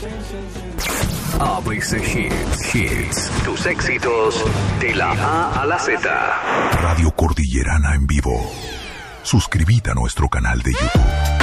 ABC Hits. Tus éxitos de la A a la Z. Radio Cordillerana en vivo. Suscríbete a nuestro canal de YouTube.